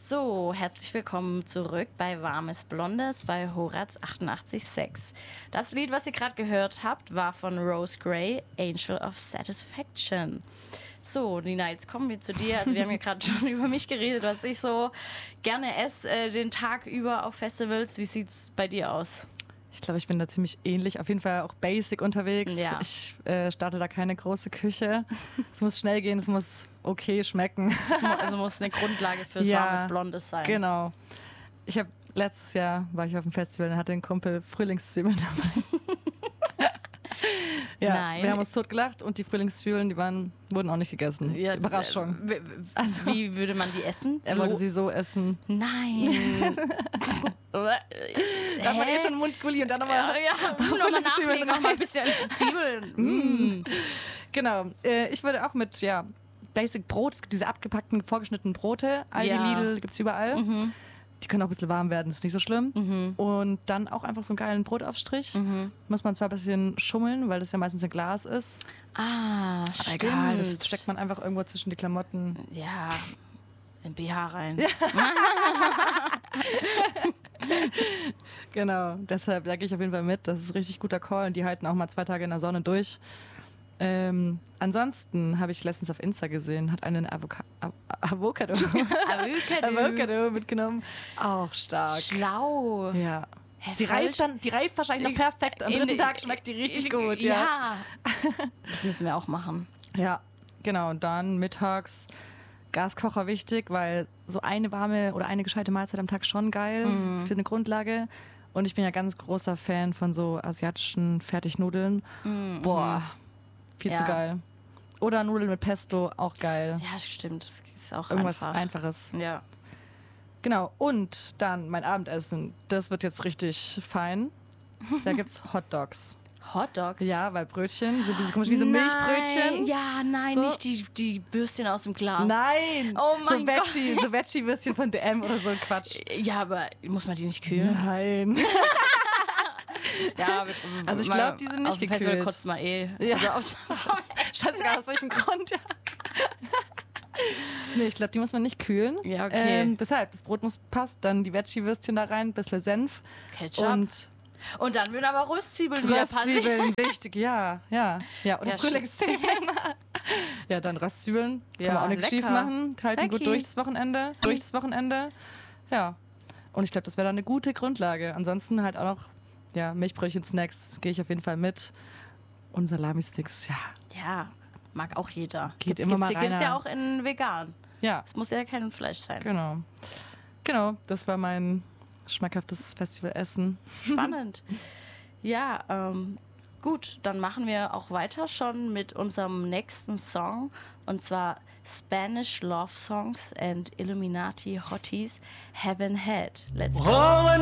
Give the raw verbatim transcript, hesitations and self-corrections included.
So, herzlich willkommen zurück bei Warmes Blondes bei Horaz achtundachtzig Komma sechs. Das Lied, was ihr gerade gehört habt, war von Rose Gray, Angel of Satisfaction. So, Nina, jetzt kommen wir zu dir. Also wir haben ja gerade schon über mich geredet, was ich so gerne esse äh, den Tag über auf Festivals. Wie sieht's bei dir aus? Ich glaube, ich bin da ziemlich ähnlich. Auf jeden Fall auch basic unterwegs. Ja. Ich äh, starte da keine große Küche. Es muss schnell gehen, es muss okay schmecken. Es mu- also muss eine Grundlage fürs Ja, warmes Blondes sein. Genau. Ich habe letztes Jahr war ich auf dem Festival und hatte einen Kumpel Frühlingszwiebeln dabei. Ja, Nein. wir haben uns totgelacht und die Frühlingszwiebeln, die waren, wurden auch nicht gegessen. Ja, Überraschung. äh, w- w- Also- Wie würde man die essen? Er wollte sie so essen. Nein. Da hat man eh schon Mundgulli und dann nochmal... Ja, ja. nochmal nachlegen, nochmal ein bisschen Zwiebeln. Mm. Genau. Äh, ich würde auch mit, ja, Basic Brot, es gibt diese abgepackten, vorgeschnittenen Brote. Aldi, Ja. Lidl, gibt's überall. Mhm. Die können auch ein bisschen warm werden, ist nicht so schlimm. Mhm. Und dann auch einfach so einen geilen Brotaufstrich. Mhm. Muss man zwar ein bisschen schummeln, weil das ja meistens ein Glas ist. Ah, Aber stimmt. egal, das steckt man einfach irgendwo zwischen die Klamotten. Ja, in B H rein. Genau, deshalb da gehe ich auf jeden Fall mit. Das ist ein richtig guter Call und die halten auch mal zwei Tage in der Sonne durch. Ähm, ansonsten habe ich letztens auf Insta gesehen, hat eine Avoca- Av- Avocado. Avocado. Avocado mitgenommen. Auch stark. Schlau. Ja. Hä, Die voll reift, dann, die reift wahrscheinlich noch perfekt. Am In- dritten Tag schmeckt die richtig gut. Ja. Ja. Das müssen wir auch machen. Ja, genau. Und dann mittags Gaskocher wichtig, weil so eine warme oder eine gescheite Mahlzeit am Tag schon geil Mhm. für eine Grundlage. Und ich bin ja ganz großer Fan von so asiatischen Fertignudeln. Mhm. Boah, viel zu Ja. geil. Oder Nudeln mit Pesto, auch geil. Ja, stimmt. Das ist auch Irgendwas einfach. Einfaches. Ja. Genau. Und dann mein Abendessen. Das wird jetzt richtig fein. Da gibt's Hot Dogs. Hot Dogs? Ja, weil Brötchen sind diese komisch wie so Milchbrötchen. Nein. Ja, nein, So. nicht die, die Würstchen aus dem Glas. Nein! Oh mein so Gott. Veggie, so Veggie-Würstchen von D M oder so ein Quatsch. Ja, aber muss man die nicht kühlen? Nein. Ja, Also ich mal glaub, die sind nicht auf dem Festival gekühlt. kotzt man eh. Ja. Also aufs Scheißegal, aus welchem Grund, ja. Nee, ich glaube, die muss man nicht kühlen. Ja, okay. Ähm, deshalb, das Brot muss passt, dann die Veggie-Würstchen da rein, ein bisschen Senf. Ketchup. Und Und dann würden aber Röstzwiebeln wieder passen. Röstzwiebeln, wichtig, ja, ja. Ja, oder Ja, Frühlingszwiebeln. Ja, dann Röstzwiebeln. Kann Ja, man auch nichts lecker. schief machen. Halten Lecky. gut durch das Wochenende. Durch das Wochenende. Ja. Und ich glaube, das wäre dann eine gute Grundlage. Ansonsten halt auch noch, ja, Milchbrötchen, Snacks, gehe ich auf jeden Fall mit. Und Salami-Sticks, ja. Ja, mag auch jeder. Geht immer mal Gibt's rein. ja auch in vegan. Ja, Es muss ja kein Fleisch sein. genau. Genau, das war mein schmackhaftes Festivalessen. Spannend. Ja, ähm, gut, dann machen wir auch weiter schon mit unserem nächsten Song. Und zwar Spanish Love Songs and Illuminati Hotties Heaven Head. Let's go.